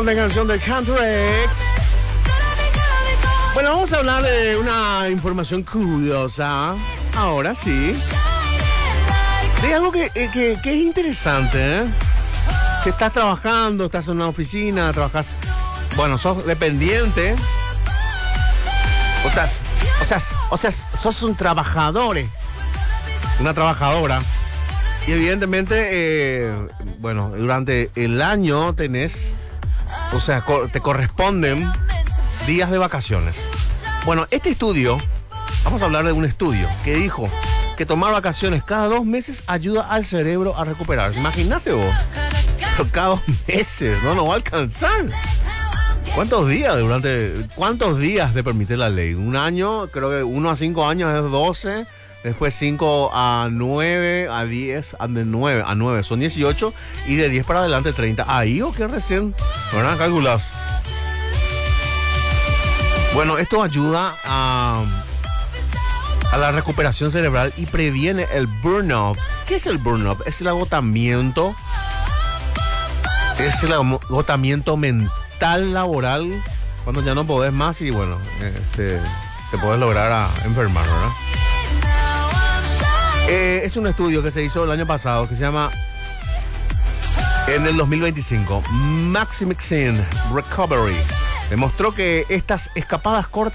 Interesante canción de Country-X. Bueno, vamos a hablar de una información curiosa. Ahora sí. De algo que es interesante, ¿eh? Si estás trabajando, estás en una oficina, trabajas... Bueno, sos dependiente. O sea, sos un trabajador. Una trabajadora. Y evidentemente, bueno, durante el año tenés... O sea, te corresponden días de vacaciones. Bueno, este estudio, vamos a hablar de un estudio que dijo que tomar vacaciones cada 2 meses ayuda al cerebro a recuperarse. Imagínate vos, pero cada 2 meses no nos va a alcanzar. ¿Cuántos días te permite la ley? Un año, creo que 1 a 5 años es 12, después 5 a 9, a 10, de 9 a 9 son 18 y de 10 para adelante 30. Ahí o que recién, ¿verdad? Calculás. Bueno, esto ayuda a la recuperación cerebral y previene el burnout. ¿Qué es el burnout? Es el agotamiento. Es el agotamiento mental laboral cuando ya no podés más y bueno, te podés lograr enfermar, ¿verdad? Es un estudio que se hizo el año pasado que se llama en el 2025 Maximizing Recovery. Demostró que estas escapadas cortas